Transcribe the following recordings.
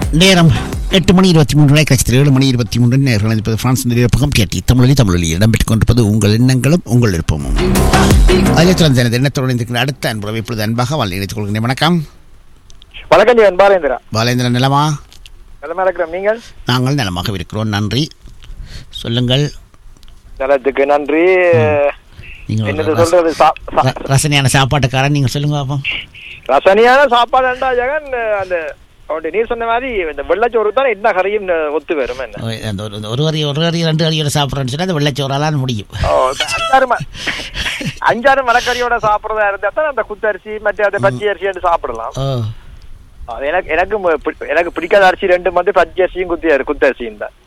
நேரம் 8:23 கட்சி 7:23 நேர்கள் என்பது பிரான்ஸ் நிலையப்பகம் கேட்டி தமிழொலி இடம்பெற்றுக் கொண்டிருப்பது உங்கள் எண்ணங்களும் உங்கள் விருப்பமும். அதில் எண்ணத்தோடு இருக்கிற அடுத்த அன்புறவை இப்பொழுது அன்பாக வாழ் இணைத்துக் கொள்கிறேன். வணக்கம். வணக்கம் பாலேந்திரா. பாலேந்திரன் நலமா? நலமா இருக்கிறோம். நீங்கள்? நாங்கள் நலமாக இருக்கிறோம், நன்றி. சொல்லுங்கள். நலத்துக்கு நன்றி. ரசனையான சாப்பாட்டுக்காரன் நீங்கள் சொல்லுங்க பாப்போம். ரசனையான சாப்பாடு ஜெகன் அந்த நீர் சொன்ன மாதிரி இந்த வெள்ளச்சோறு தான் என்ன கறியும் ஒத்து வரும். ஒரு கறி 2 கறியோட சாப்பிட்றேன்னு சொன்னா அந்த வெள்ளச்சோறாலாம் முடியும். 5-6 மரக்கறியோட சாப்பிட்றதா இருந்தா தான் அந்த குத்தரிசி மற்ற அந்த பச்சை அரிசி சாப்பிடலாம். எனக்கு பிடிக்காத அரிசி 2 வந்து பச்சை அரிசியும் குத்தரிசியும் தான்.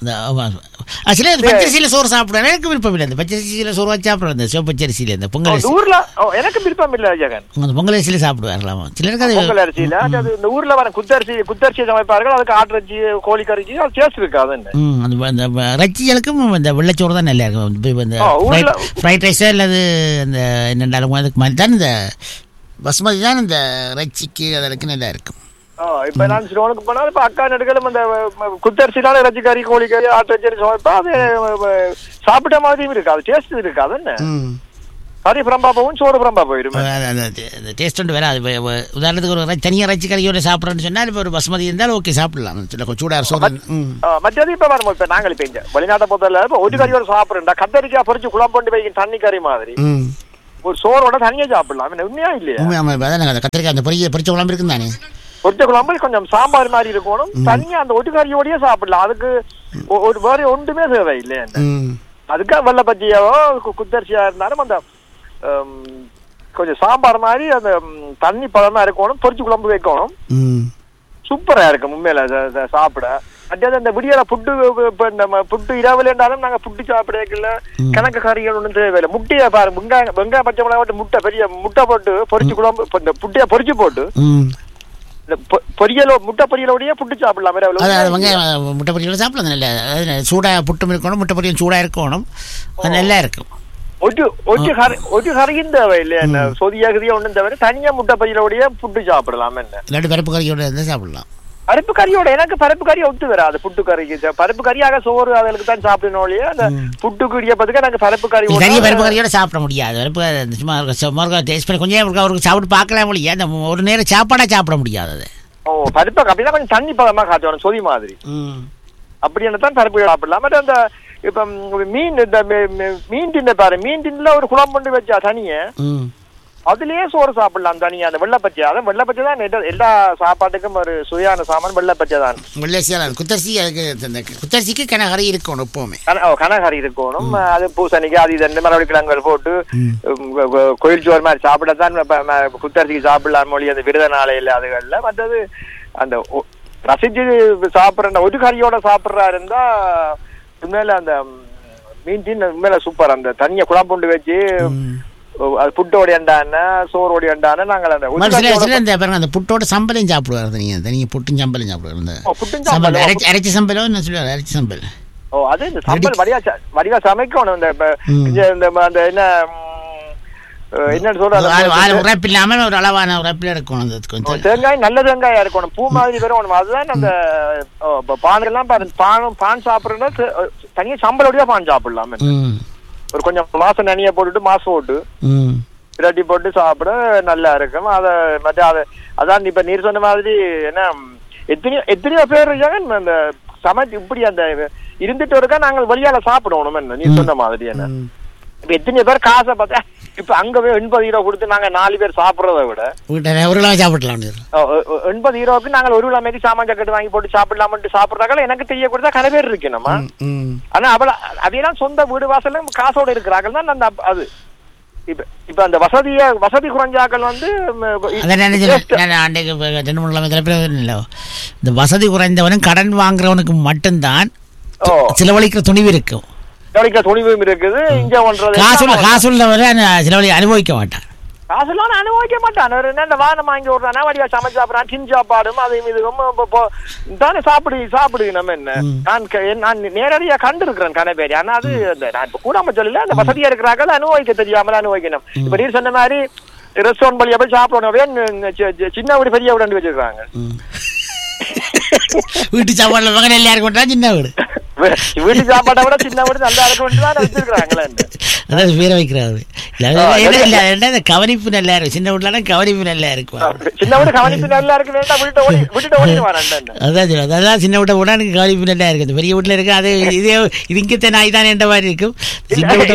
சில பச்சரிசியில சோறு சாப்பிடுறேன், எனக்கு விருப்பம் இல்லை. அந்த பச்சரிசியில சோறு வச்சு சாப்பிடுறேன், சிவப்பச்சரிசியில இந்த பொங்கல் ஊர்ல எனக்கு விருப்பம் இல்ல ஜெகன். பொங்கல் அரிசியில சாப்பிடுவாங்களாமா சிலருக்கு. அது பொங்கல் அரிசியில இந்த ஊர்ல வர குத்தரிசி சமைப்பார்கள், அதுக்கு ஆட்டுறச்சி கோழி கறிச்சி அது டேஸ்ட் இருக்காது. அந்த ரச்சிகளுக்கும் இந்த வெள்ளச்சோறு தான் நல்லா இருக்கும். ஃப்ரைட் ரைஸா இல்லது அந்த என்னென்னாலும் அதுக்கு மாதிரி தான் இந்த பசுமதி தான் இந்த ரச்சிக்கு அதற்கு நல்லா இருக்கும். இப்ப நான் சிலோனுக்கு போனா இப்ப அக்கா நடுகளும் அந்த குத்தரிசினால இறைச்சி கறி கோழி கறி ஆட்டரிசி சமைப்பா அது சாப்பிட்ட மாதிரியும் இருக்காது, டேஸ்ட் இருக்காது. என்ன கறி பிரம்பா போகும், சோறு பிரம்பா போயிடும். டேஸ்ட் வேற. அது உதாரணத்துக்கு ஒரு தனியாக இறைச்சி கறியோட சாப்பிட்றேன்னு சொன்னா இப்போ ஒரு பசுமதி இருந்தாலும் ஓகே சாப்பிடலாம், சூடாக சோறு. மற்றது இப்ப வரும். இப்ப நாங்கள் இப்ப வெளிநாட்டை பொறுத்தல இப்ப ஒரு கறியோட சாப்பிடுறா கத்தரிக்காய் பொறிச்சு குழம்பு போட்டு வைக்கும் தண்ணி கறி மாதிரி ஒரு சோறோட தனியா சாப்பிடலாம். உண்மையா இல்லையா? கத்திரிக்காய் அந்த பொரிச்ச குழம்பு இருக்கும் தானே, பொரிச்ச குழம்பு கொஞ்சம் சாம்பார் மாதிரி இருக்கணும், தனியா அந்த ஒட்டுக்கறியோடய சாப்பிடலாம். அதுக்கு ஒரு வேற ஒன்றுமே தேவை இல்லையா? அதுக்காக வெள்ளை பச்சியாவோ குத்தரிசியா இருந்தாலும் அந்த கொஞ்சம் சாம்பார் மாதிரி அந்த தண்ணி பழமா இருக்கணும், பொரிச்சு குழம்பு வைக்கணும், சூப்பரா இருக்கும் உண்மையில சாப்பிட. அதாவது அந்த விடியல புட்டு இரவுல இருந்தாலும் நாங்க புட்டு சாப்பிடல, கணக்கு கறிகள் ஒன்றும் தேவையில்லை. முட்டையை பாரு, வெங்காய பச்சை மிளகா முட்டை பெரிய முட்டை போட்டு பொரிச்சு குழம்பு இந்த புட்டையை பொரிச்சு போட்டு பொரியலோ முட்டை பொரியலோடய புட்டு சாப்பிடலாம். முட்டை பொரியலோட சாப்பிடலாம். நல்ல சூடா புட்டும் இருக்கணும், முட்டை பொரியல் சூடா இருக்கணும், நல்லா இருக்கும். ஒரு கறியும் தேவை இல்லையா? சொதியாகதியா ஒன்றும் தவிர தனியா முட்டை பொரியலோடய புட்டு சாப்பிடலாம். என்ன பருப்பு கறியோட இருந்தா சாப்பிடலாம். பருப்பு கறியோட எனக்கு பருப்பு கறி ஒத்து வராது. புட்டு கறிக்கு பருப்பு கறியாக சோறு அதுக்கு தான் சாப்பிடணும் இல்லையா? அந்த புட்டுக்கு இடியப்பதுக்கு எனக்கு பருப்பு கறி பருப்பு கறியோட சாப்பிட முடியாது. பருப்பு சும்மா டேஸ்ட் பண்ணி கொஞ்சம் அவருக்கு சாப்பிட்டு பார்க்கலாம் முடியாது, அந்த ஒரு நேரம் சாப்பாடா சாப்பிட முடியாது. அது பருப்பு அப்படின்னா கொஞ்சம் தண்ணி பதமா காட்டணும், சொதி மாதிரி. அப்படி என்ன தான் பருப்பு சாப்பிடலாம். பட் அந்த இப்ப மீன் தின்ன பாரு, மீன் தின்ல ஒரு குழம்பு கொண்டு வச்சா தனிய அதுலயே சோறு சாப்பிடலாம் தனியா. அந்த வெள்ளப்பச்சை, அதான் வெள்ளப்பச்சை தான் எல்லா சாப்பாட்டுக்கும் ஒரு சுவையான சாமான் வெள்ளப்பச்சை தான். குத்தரிசிக்கு கனகரி இருக்கணும், எப்பவுமே கனகரி இருக்கணும். அது பூசணிக்கு அது இது மரவள்ளி கிழங்குகள் போட்டு கோயில் சோறு மாதிரி சாப்பிடத்தான் குத்தரிசிக்கு சாப்பிடலாம் மொழி. அந்த விரத நாளையில அதுகள்ல மற்றது அந்த ரசிச்சு சாப்பிட்ற ஒரு கறியோட சாப்பிட்றா இருந்தா உண்மையில அந்த மீன் தீன் உண்மையில சூப்பர். அந்த தனியா குழம்பு கொண்டு வச்சு அது புட்டோட சோறோட நாங்கள் அந்த புட்டோட சம்பளையும் சாப்பிடுவாரு. நீங்க புட்டும் சம்பளம் சாப்பிடுவாரு. அரைச்சி சம்பளம் என்ன சொல்லுவாரு? அரைச்சி சம்பல். அது இந்த சம்பல் வடிவா சமைக்கணும். அந்த என்ன என்னன்னு சொல்றது, உரைப்பு இல்லாம ஒரு அளவான உரைப்பில இருக்கணும். தேங்காய் நல்ல தேங்காயா இருக்கணும், பூ மாதிரி வரும். அதுதான் அந்த பானெல்லாம் பான் சாப்பிடுறா தனியா சம்பளோடய பான் சாப்பிடலாம். ஒரு கொஞ்சம் மாசம் நனிய போட்டுட்டு மாசம் போட்டு பிரட்டி போட்டு சாப்பிட நல்லா இருக்கும். அதை மற்ற அதான் இப்ப நீர் சொன்ன மாதிரி என்ன எத்தனையோ பேர் இருக்காங்க அந்த சமைச்சு இப்படி அந்த இருந்துட்டு இருக்கா நாங்கள் வழியால சாப்பிடணும். என்ன நீ சொன்ன மாதிரி என்ன இப்ப எத்தனையோ பேர் காசை பார்த்தா இப்ப அங்கவே 80 ரூபா கொடுத்து நாங்க 4 பேர் சாப்பிடுறத விட சாப்பிடலாம். 80 ரூபாய்க்கு நாங்கள் ஒரு கிழமைக்கு சாமான் ஜக்கெட்டு வாங்கி போட்டு சாப்பிடலாம்னு சாப்பிடுறாங்க. எனக்கு தெரிய கொடுத்தா கன பேர் இருக்கு நம்ம. ஆனா அவையெல்லாம் சொந்த வீடு வாசல்ல காசோட இருக்கிறார்கள் தான் அந்த அது. இப்ப அந்த வசதி குறைஞ்சாக்கள் வந்து இந்த வசதி குறைந்தவனும் கடன் வாங்குறவனுக்கு மட்டும்தான் செலவழிக்கிற துணிவு இருக்கும், துணிவும் இருக்குது. இங்க பண்றது செலவழி அனுபவிக்க மாட்டான், காசுலாம் அனுபவிக்க மாட்டான். என்ன வானம் வாங்கி விடுறானா வடிவா சமைச்சு சாப்பிட்றான், டின் சாப்பாடும் அதையும் இதுவும் தானே சாப்பிடு. நம்ம என்ன நான் நேரடியா கண்டு இருக்கிறேன் கனபேரி. ஆனா அது நான் இப்ப கூடாம சொல்லல, அந்த வசதியா இருக்கிறாங்க அனுபவிக்க தெரியாமல அனுபவிக்கணும். இப்ப நீர் சொன்ன மாதிரி ரெஸ்டாரண்ட் வழியா போய் சாப்பிடணும், சின்ன வீடு பெரிய வீடு வச்சிருக்காங்க. வீட்டு சாப்பாடுல மகன் எல்லாரும் கொண்டா சின்ன வீடு. வீட்டு சாப்பாட்டை விட சின்ன வீடு நல்லா இருக்கும்னு வச்சிருக்காங்களே. அதாவது பேரை வைக்கிறாரு. கவனிப்பு நல்லா இருக்கும். சின்ன வீட்டுல கவனிப்பு நல்லா இருக்கும். சின்ன வீடு கவனிப்பு நல்லா இருக்கு. விட்டுட்டு ஓடிடுவான். அதான் சின்ன வீட்டை போனா எனக்கு கவனிப்பு நல்லா இருக்குது. பெரிய வீட்டுல இருக்கு அது இதே இது இங்கத்த நாய் தானே என்ற மாதிரி இருக்கும். சின்ன வீட்டை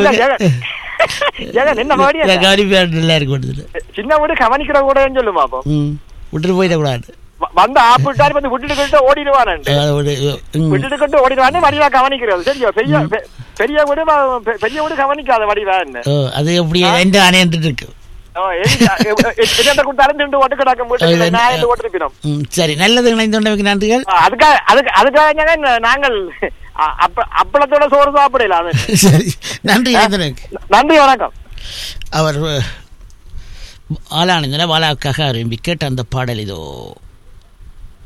கவனிப்பு நல்லா இருக்கும். சின்ன வீடு கவனிக்கிற கூட சொல்லுமா அப்போ விட்டுட்டு போயிடக்கூடாது. வந்து ஆப்பிட்டாரு வந்து விட்டுட்டு ஓடிடுவான். விட்டுட்டு ஓடிடுவான்னு வடிவா கவனிக்கிறது. சரியா பெரிய வீடு கவனிக்காத வடிவா என்ன அது எப்படி எந்த அணையன்ட்டு இருக்கு. சரி, நல்லது. இணைந்தோண்டமைக்கு நன்றிகள். அதுக்காக நாங்கள் அப்பளத்தோட சோறு சாப்பிடல. சரி, நன்றி. நன்றி, வணக்கம். அவர் ஆளானந்தன வாழாக்காக விரும்பி கேட்ட அந்த பாடல் இதோ.